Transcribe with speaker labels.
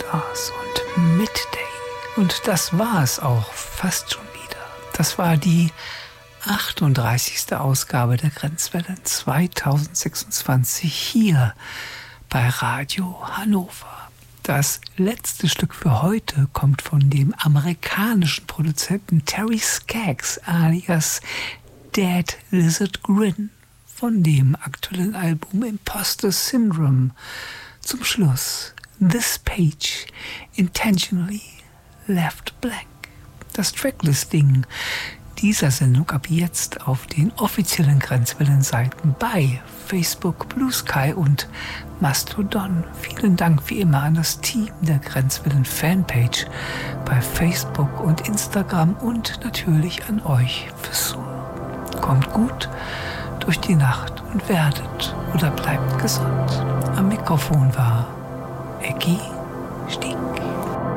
Speaker 1: Stars und Midday. Und das war es auch fast schon wieder. Das war die 38. Ausgabe der Grenzwelle 2026 hier bei Radio Hannover. Das letzte Stück für heute kommt von dem amerikanischen Produzenten Terry Skaggs alias Dead Lizard Grin von dem aktuellen Album Imposter Syndrome. Zum Schluss This Page Intentionally Left Blank. Das Tracklisting dieser Sendung ab jetzt auf den offiziellen Grenzwellenseiten bei Facebook, Blue Sky und Mastodon. Vielen Dank wie immer an das Team der Grenzwellen Fanpage bei Facebook und Instagram und natürlich an euch fürs Zuhören. Kommt gut durch die Nacht und werdet oder bleibt gesund. Am Mikrofon war Eggy Stieg.